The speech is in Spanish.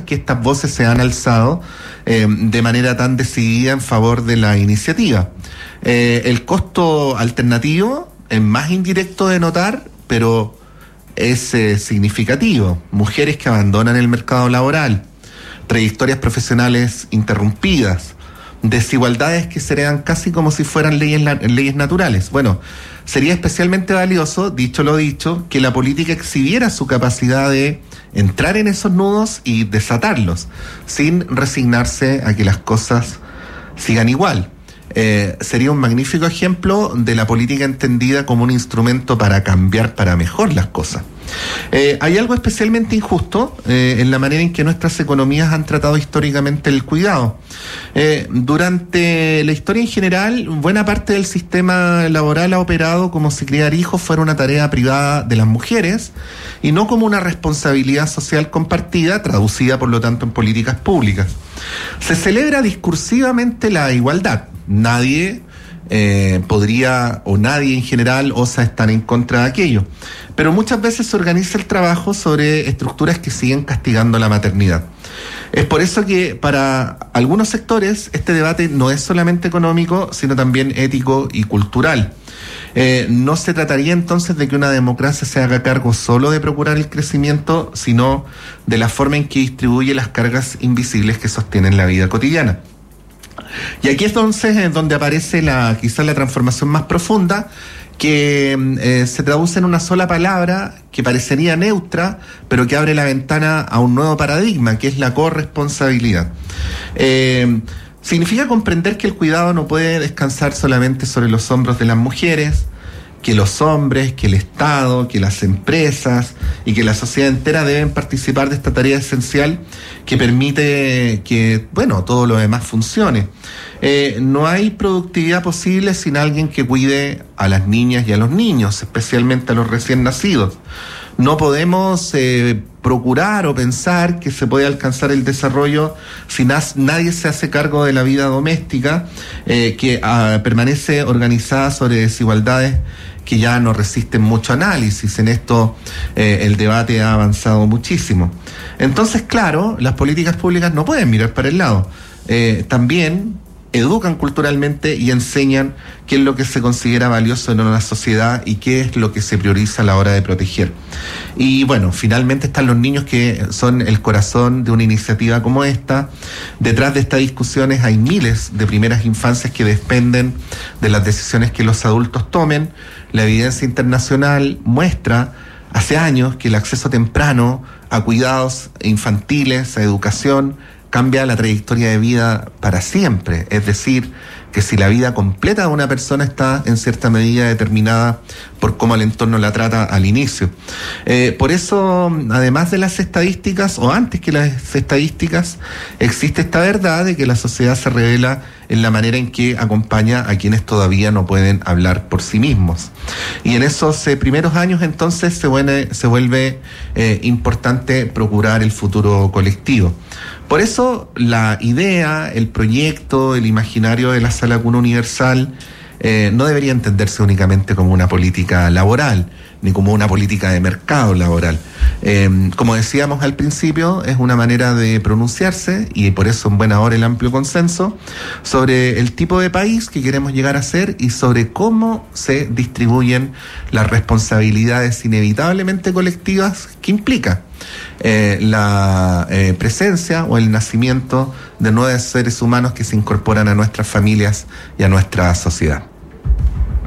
que estas voces se han alzado de manera tan decidida en favor de la iniciativa. El costo alternativo es más indirecto de notar, pero es significativo. Mujeres que abandonan el mercado laboral, trayectorias profesionales interrumpidas, desigualdades que se heredan casi como si fueran leyes naturales. Bueno, sería especialmente valioso, dicho lo dicho, que la política exhibiera su capacidad de entrar en esos nudos y desatarlos, sin resignarse a que las cosas sigan igual. Sería un magnífico ejemplo de la política entendida como un instrumento para cambiar para mejor las cosas. Hay algo especialmente injusto en la manera en que nuestras economías han tratado históricamente el cuidado. Durante la historia en general, buena parte del sistema laboral ha operado como si criar hijos fuera una tarea privada de las mujeres y no como una responsabilidad social compartida, traducida por lo tanto en políticas públicas. Se celebra discursivamente la igualdad. Nadie podría, o nadie en general, osa estar en contra de aquello. Pero muchas veces se organiza el trabajo sobre estructuras que siguen castigando la maternidad. Es por eso que para algunos sectores este debate no es solamente económico, sino también ético y cultural. No se trataría entonces de que una democracia se haga cargo solo de procurar el crecimiento, sino de la forma en que distribuye las cargas invisibles que sostienen la vida cotidiana. Y aquí entonces es donde aparece quizás la transformación más profunda, que se traduce en una sola palabra que parecería neutra, pero que abre la ventana a un nuevo paradigma, que es la corresponsabilidad. Significa comprender que el cuidado no puede descansar solamente sobre los hombros de las mujeres, que los hombres, que el Estado, que las empresas y que la sociedad entera deben participar de esta tarea esencial que permite que, todo lo demás funcione. No hay productividad posible sin alguien que cuide a las niñas y a los niños, especialmente a los recién nacidos. No podemos procurar o pensar que se puede alcanzar el desarrollo si nadie se hace cargo de la vida doméstica, que permanece organizada sobre desigualdades que ya no resisten mucho análisis. En esto el debate ha avanzado muchísimo. Entonces, claro, las políticas públicas no pueden mirar para el lado. También educan culturalmente y enseñan qué es lo que se considera valioso en una sociedad y qué es lo que se prioriza a la hora de proteger. Y finalmente están los niños, que son el corazón de una iniciativa como esta. Detrás de estas discusiones hay miles de primeras infancias que dependen de las decisiones que los adultos tomen. La evidencia internacional muestra hace años que el acceso temprano a cuidados infantiles, a educación, cambia la trayectoria de vida para siempre. Es decir, que si la vida completa de una persona está en cierta medida determinada por cómo el entorno la trata al inicio. Por eso, además de las estadísticas, o antes que las estadísticas, existe esta verdad de que la sociedad se revela en la manera en que acompaña a quienes todavía no pueden hablar por sí mismos. Y en esos primeros años entonces se vuelve importante procurar el futuro colectivo. Por eso la idea, el proyecto, el imaginario de la Sala Cuna Universal no debería entenderse únicamente como una política laboral, ni como una política de mercado laboral. Como decíamos al principio, es una manera de pronunciarse, y por eso en buena hora el amplio consenso, sobre el tipo de país que queremos llegar a ser y sobre cómo se distribuyen las responsabilidades inevitablemente colectivas que implica la presencia o el nacimiento de nuevos seres humanos que se incorporan a nuestras familias y a nuestra sociedad.